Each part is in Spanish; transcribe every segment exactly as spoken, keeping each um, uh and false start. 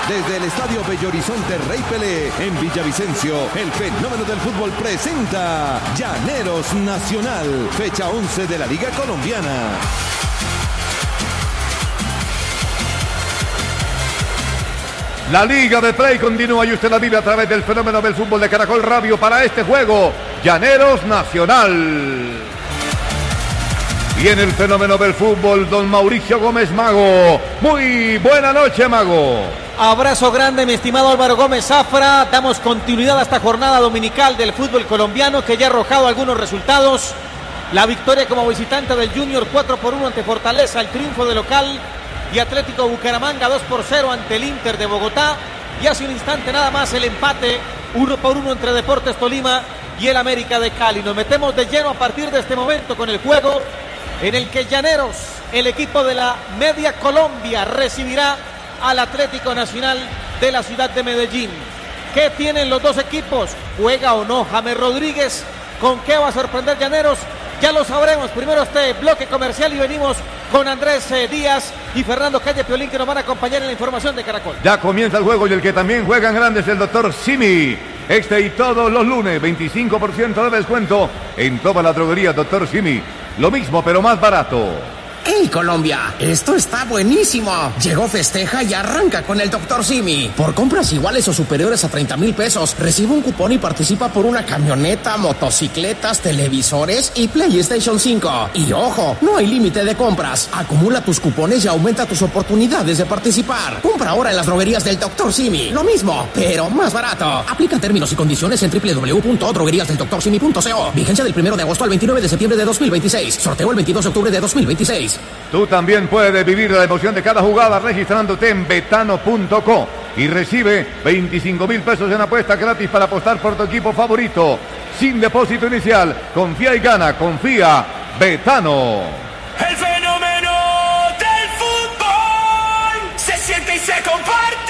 Desde el Estadio Bello Horizonte Rey Pelé, en Villavicencio, el fenómeno del fútbol presenta Llaneros Nacional, fecha once de la Liga Colombiana. La Liga de Play continúa y usted la vive a través del fenómeno del fútbol de Caracol Radio para este juego, Llaneros Nacional. Viene el fenómeno del fútbol, don Mauricio Gómez Mago. Muy buena noche, Mago. Abrazo grande, mi estimado Álvaro Gómez Zafra. Damos continuidad a esta jornada dominical del fútbol colombiano que ya ha arrojado algunos resultados. La victoria como visitante del Junior cuatro por uno ante Fortaleza, el triunfo de local y Atlético Bucaramanga dos por cero ante el Inter de Bogotá. Y hace un instante nada más el empate uno por uno entre Deportes Tolima y el América de Cali. Nos metemos de lleno a partir de este momento con el juego en el que Llaneros, el equipo de la Media Colombia, recibirá al Atlético Nacional de la ciudad de Medellín. ¿Qué tienen los dos equipos? ¿Juega o no James Rodríguez? ¿Con qué va a sorprender Llaneros? Ya lo sabremos. Primero este bloque comercial y venimos con Andrés eh, Díaz y Fernando Calle Piolín, que nos van a acompañar en la información de Caracol. Ya comienza el juego y el que también juega en grande es el doctor Simi. Este y todos los lunes, veinticinco por ciento de descuento en toda la droguería doctor Simi. Lo mismo, pero más barato. ¡Hey, Colombia! Esto está buenísimo. Llegó Festeja y arranca con el doctor Simi. Por compras iguales o superiores a treinta mil pesos, recibe un cupón y participa por una camioneta, motocicletas, televisores y PlayStation cinco. Y ojo, no hay límite de compras. Acumula tus cupones y aumenta tus oportunidades de participar. Compra ahora en las droguerías del doctor Simi. Lo mismo, pero más barato. Aplican términos y condiciones en doble u doble u doble u punto droguerías del doctor simi punto co. Vigencia del primero de agosto al veintinueve de septiembre de dos mil veintiséis. Sorteo el veintidós de octubre de dos mil veintiséis. Tú también puedes vivir la emoción de cada jugada registrándote en betano punto co y recibe veinticinco mil pesos en apuesta gratis para apostar por tu equipo favorito. Sin depósito inicial, confía y gana, confía, Betano. El fenómeno del fútbol se siente y se comparte.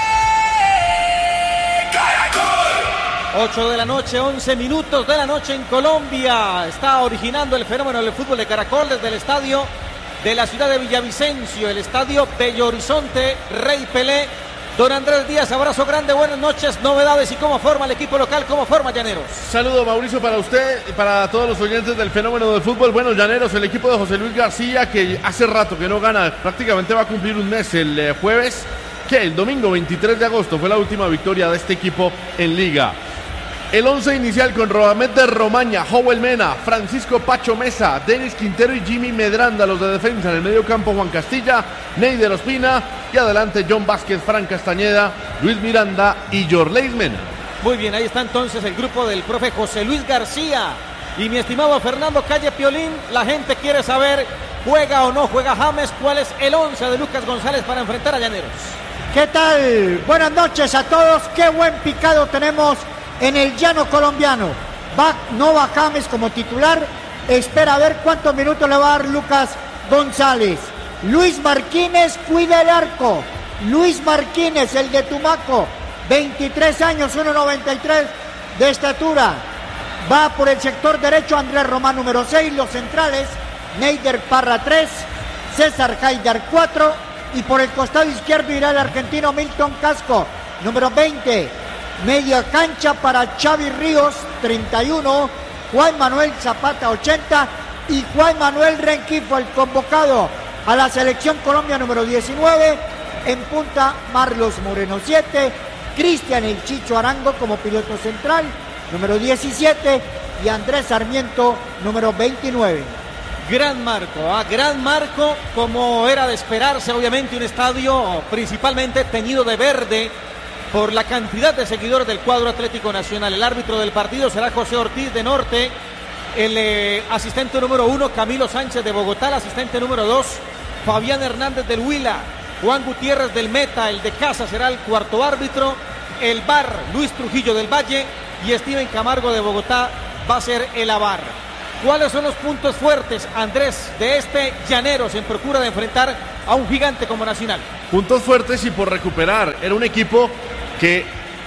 Caracol. ocho de la noche, once minutos de la noche en Colombia. Está originando el fenómeno del fútbol de Caracol desde el estadio de la ciudad de Villavicencio, el estadio Bello Horizonte Rey Pelé. Don Andrés Díaz, abrazo grande, buenas noches, novedades y cómo forma el equipo local, cómo forma Llaneros. Saludo, Mauricio, para usted y para todos los oyentes del fenómeno del fútbol. Bueno, Llaneros, el equipo de José Luis García, que hace rato que no gana, prácticamente va a cumplir un mes el eh, jueves, que el domingo veintitrés de agosto fue la última victoria de este equipo en Liga. El once inicial con Rodamed de Romaña, Joel Mena, Francisco Pacho Mesa, Denis Quintero y Jimmy Medranda, los de defensa. En el medio campo Juan Castilla, Neider Ospina y adelante John Vázquez, Fran Castañeda, Luis Miranda y Yorleis Mena. Muy bien, ahí está entonces el grupo del profe José Luis García. Y mi estimado Fernando Calle Piolín, la gente quiere saber, ¿juega o no juega James? ¿Cuál es el once de Lucas González para enfrentar a Llaneros? ¿Qué tal? Buenas noches a todos, qué buen picado tenemos en el llano colombiano. Va, no va James como titular. Espera a ver cuántos minutos le va a dar Lucas González. Luis Marquínez cuida el arco. Luis Marquínez, el de Tumaco, veintitrés años, uno noventa y tres de estatura. Va por el sector derecho Andrés Román, número seis. Los centrales, Neider Parra, tres. César Haidar, cuatro. Y por el costado izquierdo irá el argentino Milton Casco, número veinte. Media cancha para Xavi Ríos, treinta y uno, Juan Manuel Zapata, ochenta, y Juan Manuel Renquifo, el convocado a la Selección Colombia, número diecinueve, en punta Marlos Moreno, siete, Cristian El Chicho Arango como piloto central, número diecisiete, y Andrés Sarmiento, número veintinueve. Gran marco, ¿ah? Gran marco, como era de esperarse, obviamente un estadio principalmente teñido de verde por la cantidad de seguidores del cuadro Atlético Nacional. El árbitro del partido será José Ortiz de Norte, el eh, asistente número uno Camilo Sánchez de Bogotá, el asistente número dos Fabián Hernández del Huila, Juan Gutiérrez del Meta, el de casa será el cuarto árbitro, el V A R Luis Trujillo del Valle y Steven Camargo de Bogotá va a ser el A V A R. ¿Cuáles son los puntos fuertes, Andrés, de este Llaneros en procura de enfrentar a un gigante como Nacional? Puntos fuertes y por recuperar. Era un equipo que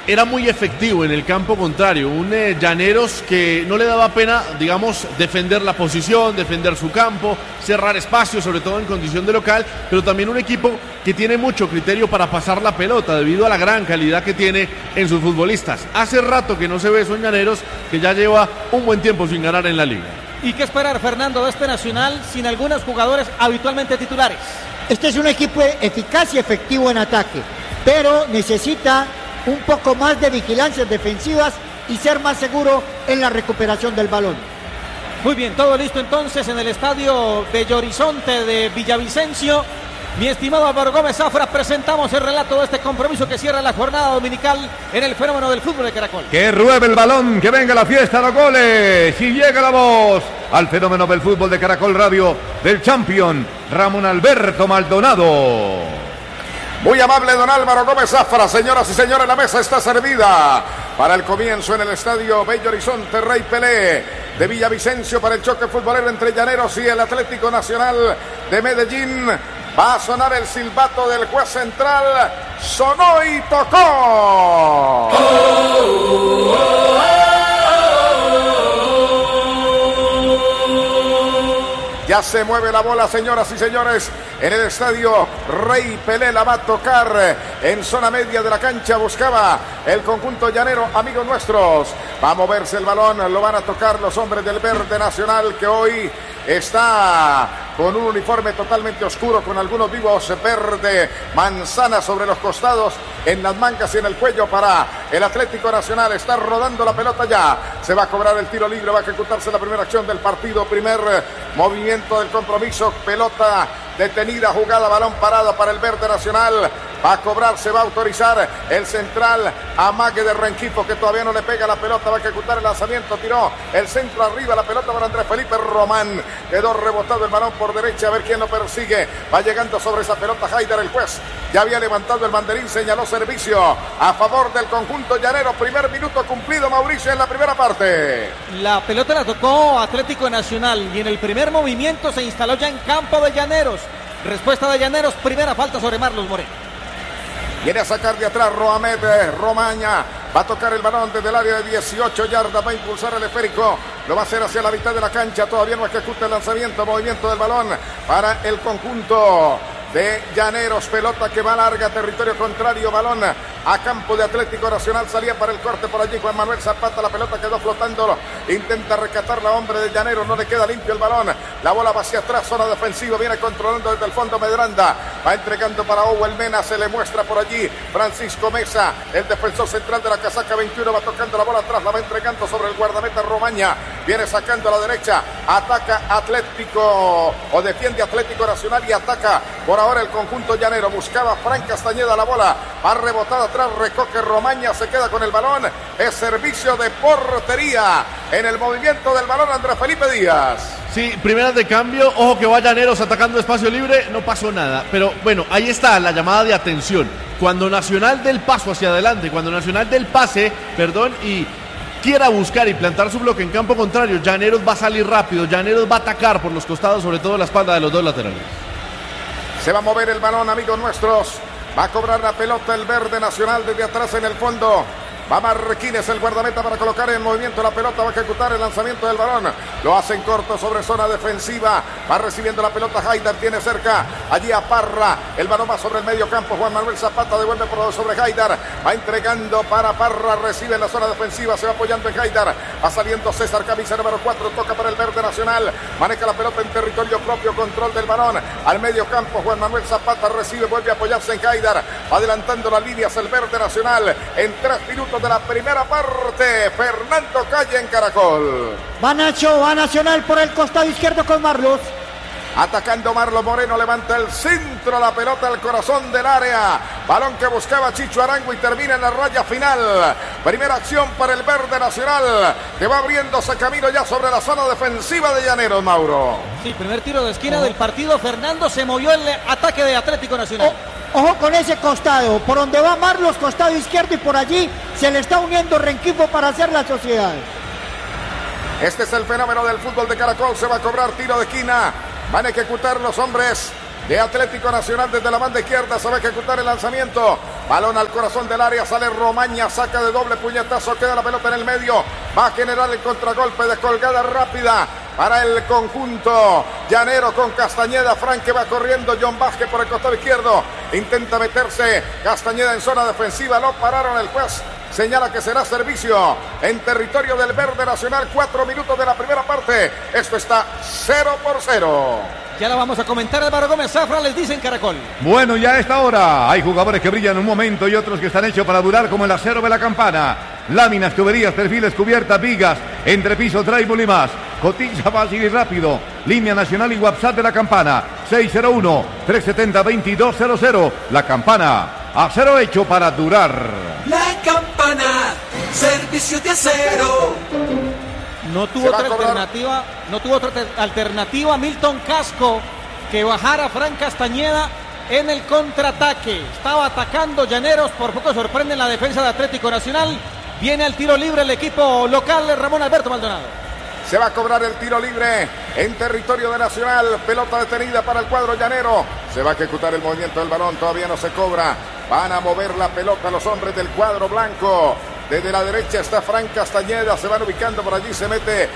era muy efectivo en el campo contrario, un eh, Llaneros que no le daba pena, digamos, defender la posición, defender su campo, cerrar espacios, sobre todo en condición de local, pero también un equipo que tiene mucho criterio para pasar la pelota debido a la gran calidad que tiene en sus futbolistas. Hace rato que no se ve eso en Llaneros, que ya lleva un buen tiempo sin ganar en la liga. ¿Y qué esperar, Fernando, de este Nacional sin algunos jugadores habitualmente titulares? Este es un equipo eficaz y efectivo en ataque, pero necesita un poco más de vigilancias defensivas y ser más seguro en la recuperación del balón. Muy bien, todo listo entonces en el estadio Bello Horizonte de Villavicencio. Mi estimado Álvaro Gómez Zafra, presentamos el relato de este compromiso que cierra la jornada dominical en el fenómeno del fútbol de Caracol. Que ruede el balón, que venga la fiesta, los goles, y llega la voz al fenómeno del fútbol de Caracol Radio del champion Ramón Alberto Maldonado. Muy amable don Álvaro Gómez Zafra, señoras y señores, la mesa está servida para el comienzo en el estadio Bello Horizonte Rey Pelé de Villavicencio para el choque futbolero entre Llaneros y el Atlético Nacional de Medellín. Va a sonar el silbato del juez central. Sonó y tocó. Oh, oh, oh, oh. Ya se mueve la bola, señoras y señores, en el estadio Rey Pelé. La va a tocar en zona media de la cancha. Buscaba el conjunto llanero, amigos nuestros. Va a moverse el balón, lo van a tocar los hombres del Verde Nacional, que hoy está con un uniforme totalmente oscuro, con algunos vivos verde manzana sobre los costados, en las mangas y en el cuello para el Atlético Nacional. Está rodando la pelota ya. Se va a cobrar el tiro libre, va a ejecutarse la primera acción del partido. Primer movimiento del compromiso. Pelota detenida, jugada, balón parado para el Verde Nacional. Va a cobrar, se va a autorizar el central Amague de Rengifo, que todavía no le pega la pelota. Va a ejecutar el lanzamiento, tiró el centro arriba, la pelota para Andrés Felipe Román. Quedó rebotado el balón por derecha, a ver quién lo persigue. Va llegando sobre esa pelota Haider, el juez ya había levantado el banderín, señaló servicio a favor del conjunto llanero. Primer minuto cumplido, Mauricio, en la primera parte. La pelota la tocó Atlético Nacional y en el primer movimiento se instaló ya en campo de Llaneros. Respuesta de Llaneros, primera falta sobre Marlos Moreno. Viene a sacar de atrás Roamed Romaña. Va a tocar el balón desde el área de dieciocho yardas. Va a impulsar el esférico. Lo va a hacer hacia la mitad de la cancha. Todavía no ejecuta el lanzamiento. Movimiento del balón para el conjunto de Llaneros. Pelota que va larga, territorio contrario. Balón a campo de Atlético Nacional. Salía para el corte por allí Juan Manuel Zapata. La pelota quedó flotando. Intenta rescatar la hombre de Llaneros. No le queda limpio el balón. La bola va hacia atrás. Zona defensiva. Viene controlando desde el fondo Medranda. Va entregando para Owen Mena. Se le muestra por allí Francisco Mesa. El defensor central de la casaca veintiuno. Va tocando la bola atrás. La va entregando sobre el guardameta Romaña. Viene sacando a la derecha. Ataca Atlético. O defiende Atlético Nacional y ataca por ahora el conjunto llanero. Buscaba Fran Castañeda la bola. Va rebotada atrás. Recoge Romaña. Se queda con el balón. Es servicio de portería. En el movimiento del balón Andrés Felipe Díaz. Sí, primeras de cambio. Ojo que va Llaneros atacando espacio libre. No pasó nada. Pero bueno, ahí está la llamada de atención. Cuando Nacional dé el paso hacia adelante, cuando Nacional dé el pase, perdón, y quiera buscar y plantar su bloque en campo contrario, Llaneros va a salir rápido. Llaneros va a atacar por los costados, sobre todo la espalda de los dos laterales. Se va a mover el balón, amigos nuestros. Va a cobrar la pelota el Verde Nacional desde atrás en el fondo. Va Marquines, el guardameta, para colocar en movimiento la pelota. Va a ejecutar el lanzamiento del balón. Lo hace en corto sobre zona defensiva. Va recibiendo la pelota Haider. Tiene cerca allí a Parra. El balón va sobre el medio campo. Juan Manuel Zapata devuelve por sobre Haider. Va entregando para Parra. Recibe en la zona defensiva. Se va apoyando en Haider. Va saliendo César, camisa número cuatro. Toca para el Verde Nacional. Maneja la pelota en territorio propio. Control del balón. Al medio campo Juan Manuel Zapata recibe. Vuelve a apoyarse en Haider. Va adelantando las líneas el Verde Nacional. En tres minutos de la primera parte, Fernando Calle en Caracol. Va Nacho, va Nacional por el costado izquierdo con Marlos. Atacando Marlos Moreno, levanta el centro, la pelota al corazón del área. Balón que buscaba Chicho Arango y termina en la raya final. Primera acción para el Verde Nacional, que va abriéndose camino ya sobre la zona defensiva de Llaneros, Mauro. Sí, primer tiro de esquina oh. del partido. Fernando, se movió el ataque de Atlético Nacional. Oh. Ojo con ese costado, por donde va Marlos, costado izquierdo, y por allí se le está uniendo Rengifo para hacer la sociedad. Este es el fenómeno del fútbol de Caracol. Se va a cobrar tiro de esquina. Van a ejecutar los hombres de Atlético Nacional desde la banda izquierda. Se va a ejecutar el lanzamiento. Balón al corazón del área, sale Romaña, saca de doble puñetazo, queda la pelota en el medio. Va a generar el contragolpe de colgada rápida para el conjunto llanero con Castañeda. Frank que va corriendo, John Vázquez por el costado izquierdo. Intenta meterse Castañeda en zona defensiva, lo pararon, el juez señala que será servicio en territorio del Verde Nacional. Cuatro minutos de la primera parte. Esto está cero por cero. Ya la vamos a comentar. Álvaro Gómez Zafra, les dice en Caracol. Bueno, ya a esta hora hay jugadores que brillan un momento y otros que están hechos para durar, como el acero de la campana. Láminas, tuberías, perfiles, cubiertas, vigas, entrepiso, drywall y más. Cotiza fácil y rápido. Línea nacional y WhatsApp de la campana. seis cero uno, tres siete cero, dos dos cero cero. La campana. Acero hecho para durar. La campana. Servicio de acero. No tuvo otra alternativa, no tuvo otra alternativa Milton Casco que bajar a Frank Castañeda en el contraataque. Estaba atacando Llaneros, por poco sorprende en la defensa de Atlético Nacional. Viene al tiro libre el equipo local, Ramón Alberto Maldonado. Se va a cobrar el tiro libre en territorio de Nacional. Pelota detenida para el cuadro llanero. Se va a ejecutar el movimiento del balón, todavía no se cobra. Van a mover la pelota los hombres del cuadro blanco. Desde la derecha está Frank Castañeda, se van ubicando por allí, se mete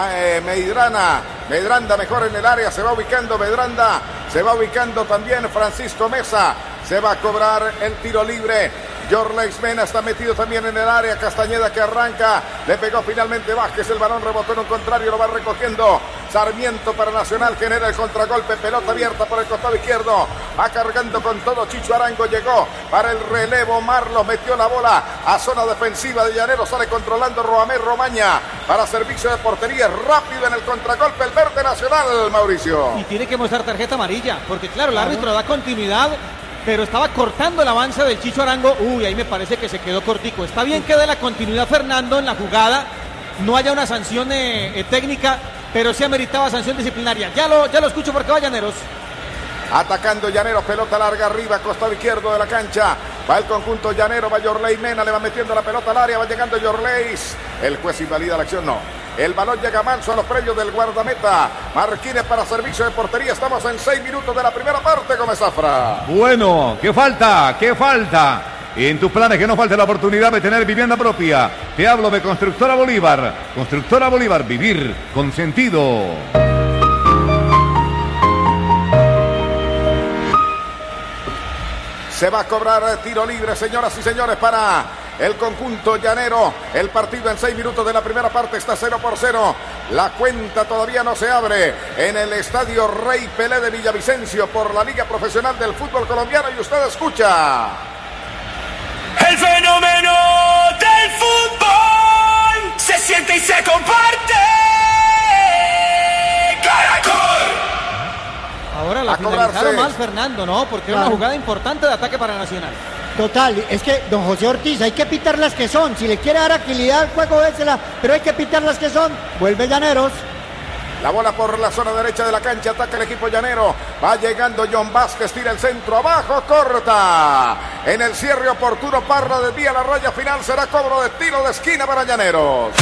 Medrana, Medranda mejor en el área, se va ubicando Medranda, se va ubicando también Francisco Mesa, se va a cobrar el tiro libre. Jorleis Mena está metido también en el área, Castañeda que arranca, le pegó finalmente Vázquez, el balón rebotó en un contrario, lo va recogiendo Sarmiento para Nacional, genera el contragolpe, pelota abierta por el costado izquierdo, va cargando con todo Chicho Arango, llegó para el relevo, Marlos metió la bola a zona defensiva de Llaneros, sale controlando Roamé Romaña para servicio de portería, rápido en el contragolpe el Verde Nacional, Mauricio. Y tiene que mostrar tarjeta amarilla, porque claro, el árbitro da continuidad, pero estaba cortando el avance del Chicho Arango. Uy, ahí me parece que se quedó cortico. Está bien que dé la continuidad Fernando en la jugada, no haya una sanción eh, eh, técnica, pero sí ameritaba sanción disciplinaria. Ya lo, ya lo escucho porque va Llaneros. Atacando Llaneros, pelota larga arriba, costado izquierdo de la cancha. Va el conjunto llanero, va Jorleis Mena, le va metiendo la pelota al área, va llegando Jorleis. El juez invalida la acción, no. El balón llega manso a los predios del guardameta. Marquínez para servicio de portería. Estamos en seis minutos de la primera parte, Gómez Zafra. Bueno, ¿qué falta? ¿Qué falta? En tus planes que no falte la oportunidad de tener vivienda propia. Te hablo de Constructora Bolívar. Constructora Bolívar, vivir con sentido. Se va a cobrar tiro libre, señoras y señores, para el conjunto llanero. El partido en seis minutos de la primera parte está cero por cero. La cuenta todavía no se abre en el estadio Rey Pelé de Villavicencio por la Liga Profesional del Fútbol Colombiano. Y usted escucha el fenómeno del fútbol. Se siente y se comparte. Caracol. Ahora la A finalizaron cobrarse. mal Fernando, ¿no? Porque era una jugada importante de ataque para Nacional. Total, es que don José Ortiz, hay que pitar las que son. Si le quiere dar agilidad al juego, désela, pero hay que pitar las que son. Vuelve Llaneros. la bola por la zona derecha de la cancha, ataca el equipo llanero, va llegando John Vázquez, tira el centro abajo, corta, en el cierre oportuno Parra desvía la raya final, será cobro de tiro de esquina para Llaneros.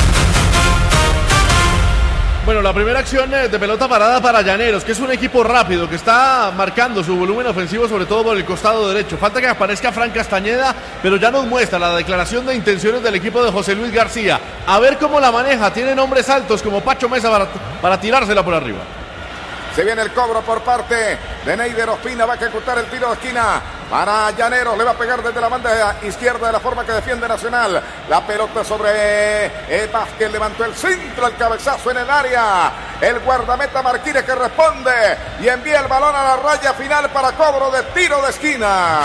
Bueno, la primera acción de pelota parada para Llaneros, que es un equipo rápido, que está marcando su volumen ofensivo, sobre todo por el costado derecho. Falta que aparezca Frank Castañeda, pero ya nos muestra la declaración de intenciones del equipo de José Luis García. A ver cómo la maneja, tiene nombres altos como Pacho Mesa para, para tirársela por arriba. Se viene el cobro por parte de Neider Ospina, va a ejecutar el tiro de esquina para Llaneros, le va a pegar desde la banda izquierda de la forma que defiende Nacional. La pelota sobre eh, Vázquez, levantó el centro, el cabezazo en el área. El guardameta Marquínez que responde y envía el balón a la raya final para cobro de tiro de esquina.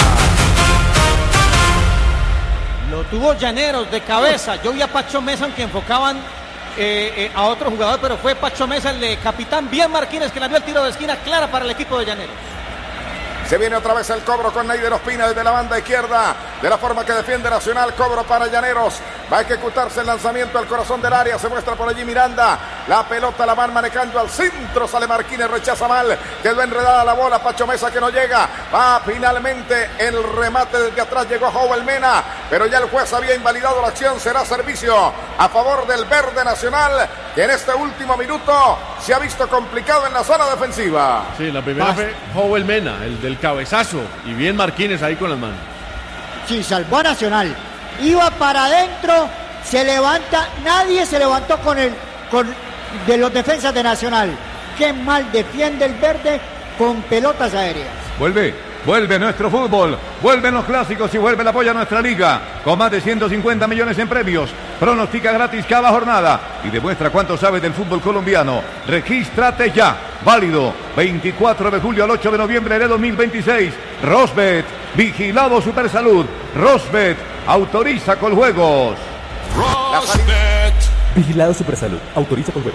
Lo tuvo Llaneros de cabeza. Yo vi a Pacho Mesa, aunque enfocaban eh, eh, a otro jugador, pero fue Pacho Mesa, el de capitán, bien Marquínez, que le envió el tiro de esquina clara para el equipo de Llaneros. Se viene otra vez el cobro con Neider Ospina desde la banda izquierda, de la forma que defiende Nacional, cobro para Llaneros, va a ejecutarse el lanzamiento al corazón del área, se muestra por allí Miranda, la pelota la van manejando al centro, sale Marquínez, rechaza mal, quedó enredada la bola, Pacho Mesa que no llega, va finalmente el remate desde atrás, llegó Joel Mena, pero ya el juez había invalidado la acción, será servicio a favor del Verde Nacional, que en este último minuto se ha visto complicado en la zona defensiva. Sí, la primera fue Joel Mena, el del cabezazo, y bien Marquínez ahí con las manos. sí, salvó a Nacional. Iba para adentro, se levanta, nadie se levantó con el, con, de los defensas de Nacional. Qué mal defiende el verde con pelotas aéreas. Vuelve, vuelve nuestro fútbol, vuelven los clásicos y vuelve el apoyo a nuestra liga. Con más de ciento cincuenta millones en premios, pronostica gratis cada jornada y demuestra cuánto sabes del fútbol colombiano. Regístrate ya, válido veinticuatro de julio al ocho de noviembre de dos mil veintiséis. Rosbet, vigilado Supersalud. Rosbet, autoriza con juegos. Rosbet. Vigilado Supersalud, autoriza con juegos.